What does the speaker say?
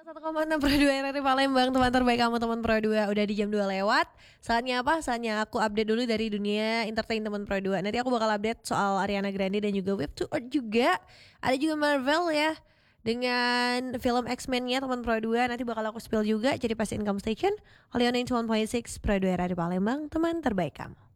101,6 Pro 2 RRI Palembang, teman terbaik kamu, teman Pro 2. Udah di jam 2 lewat. Saatnya apa? Saatnya aku update dulu dari dunia entertain teman Pro 2. Nanti aku bakal update soal Ariana Grande dan juga Web to Earth juga. Ada juga Marvel ya, dengan film X-Men-nya teman Pro 2. Nanti bakal aku spill juga. Jadi pastiin kamu stay tune. Only on 91.6 Pro 2 RRI Palembang, teman terbaik kamu.